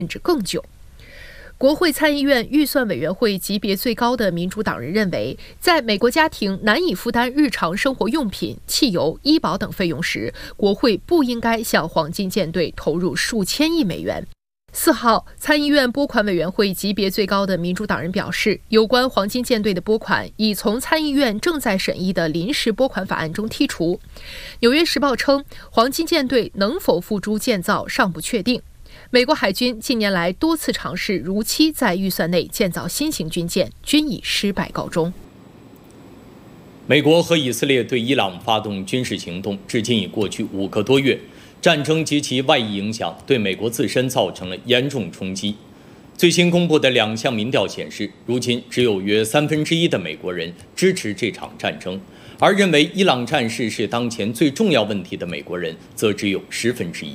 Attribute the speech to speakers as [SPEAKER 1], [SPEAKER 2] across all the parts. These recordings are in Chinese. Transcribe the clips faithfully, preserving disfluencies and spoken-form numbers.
[SPEAKER 1] 甚至更久。国会参议院预算委员会级别最高的民主党人认为，在美国家庭难以负担日常生活用品、汽油、医保等费用时，国会不应该向黄金舰队投入数千亿美元。四号，参议院拨款委员会级别最高的民主党人表示，有关黄金舰队的拨款已从参议院正在审议的临时拨款法案中剔除。纽约时报称，黄金舰队能否付诸建造尚不确定。美国海军近年来多次尝试如期在预算内建造新型军舰，均以失败告终。
[SPEAKER 2] 美国和以色列对伊朗发动军事行动，至今已过去五个多月，战争及其外溢影响对美国自身造成了严重冲击。最新公布的两项民调显示，如今只有约三分之一的美国人支持这场战争，而认为伊朗战事是当前最重要问题的美国人则只有十分之一。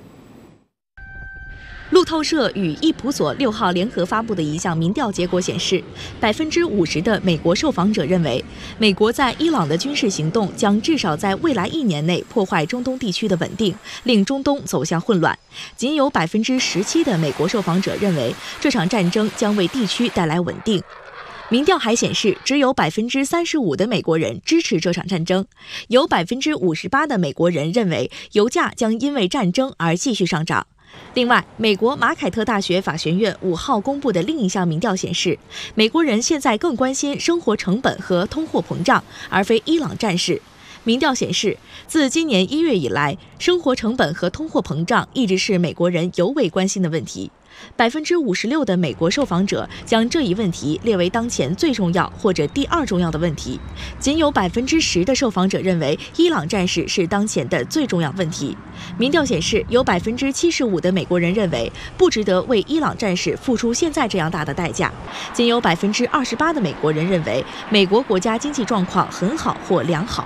[SPEAKER 3] 路透社与易普所六号联合发布的一项民调结果显示，百分之五十的美国受访者认为，美国在伊朗的军事行动将至少在未来一年内破坏中东地区的稳定，令中东走向混乱。仅有百分之十七的美国受访者认为，这场战争将为地区带来稳定。民调还显示，只有百分之三十五的美国人支持这场战争，有百分之五十八的美国人认为油价将因为战争而继续上涨。另外，美国马凯特大学法学院五号公布的另一项民调显示，美国人现在更关心生活成本和通货膨胀，而非伊朗战事。民调显示，自今年一月以来，生活成本和通货膨胀一直是美国人尤为关心的问题。百分之五十六的美国受访者将这一问题列为当前最重要或者第二重要的问题，仅有百分之十的受访者认为伊朗战事是当前的最重要问题。民调显示，有百分之七十五的美国人认为不值得为伊朗战事付出现在这样大的代价，仅有百分之二十八的美国人认为美国国家经济状况很好或良好。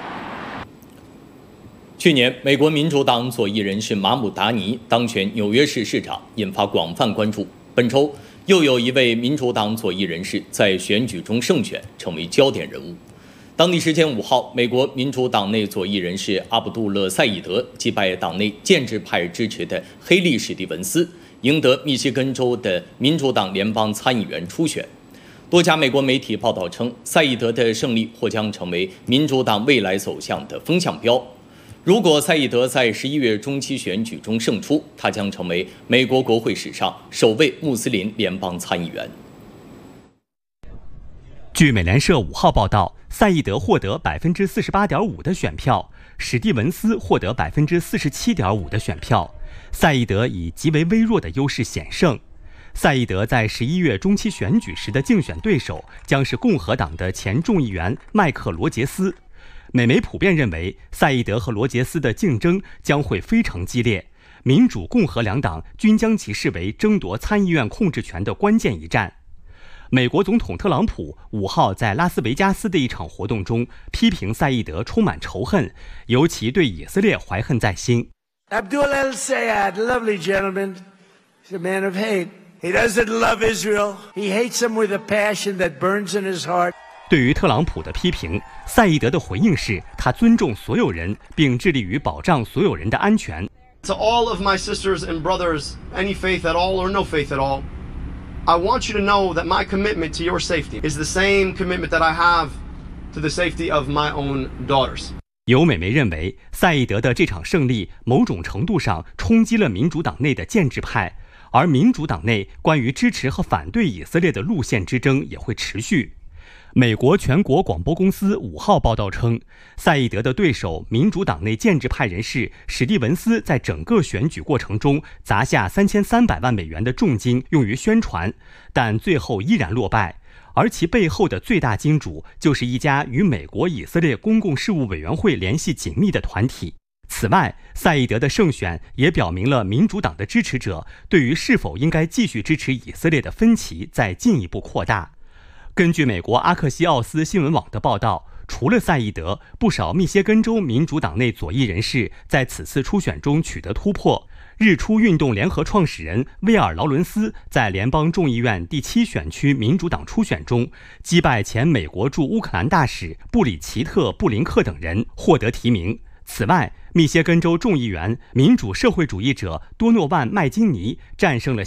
[SPEAKER 2] 去年，美国民主党左翼人士马姆达尼当选纽约市市长，引发广泛关注。本周又有一位民主党左翼人士在选举中胜选，成为焦点人物。当地时间五号，美国民主党内左翼人士阿卜杜勒·赛义德击败党内建制派支持的黑利·史蒂文斯，赢得密西根州的民主党联邦参议员初选。多家美国媒体报道称，赛义德的胜利或将成为民主党未来走向的风向标。如果赛义德在十一月中期选举中胜出，他将成为美国国会史上首位穆斯林联邦参议员。
[SPEAKER 4] 据美联社五号报道，赛义德获得百分之四十八点五的选票，史蒂文斯获得百分之四十七点五的选票。赛义德以极为微弱的优势险胜。赛义德在十一月中期选举时的竞选对手将是共和党的前众议员麦克罗杰斯。美媒普遍认为，赛义德和罗杰斯的竞争将会非常激烈，民主、共和两党均将其视为争夺参议院控制权的关键一战。美国总统特朗普五号在拉斯维加斯的一场活动中批评赛义德充满仇恨，尤其对以色列怀恨在心。
[SPEAKER 5] Abdul al-Sayed, lovely gentleman, he's a man of hate. He doesn't love Israel. He hates them with a passion that burns in his heart.
[SPEAKER 4] 对于特朗普的批评，赛义德的回应是，他尊重所有人，并致力于保障所有人的安全。
[SPEAKER 6] To all of my sisters and brothers, any faith at all or no faith at all, I want you to know that my commitment to your safety is the same commitment that I have to the safety of my own daughters.
[SPEAKER 4] 有美媒认为，赛义德的这场胜利某种程度上冲击了民主党内的建制派，而民主党内关于支持和反对以色列的路线之争也会持续。美国全国广播公司五号报道称，赛义德的对手民主党内建制派人士史蒂文斯在整个选举过程中砸下三千三百万美元的重金用于宣传，但最后依然落败，而其背后的最大金主就是一家与美国以色列公共事务委员会联系紧密的团体。此外，赛义德的胜选也表明了民主党的支持者对于是否应该继续支持以色列的分歧在进一步扩大。根据美国阿克西奥斯新闻网的报道，除了赛义德，不少密歇根州民主党内左翼人士在此次初选中取得突破。日出运动联合创始人威尔·劳伦斯在联邦众议院第七选区民主党初选中击败前美国驻乌克兰大使布里奇特·布林克等人，获得提名。 此外，密歇根州众议员民主社会主义者多诺万·麦金尼战胜了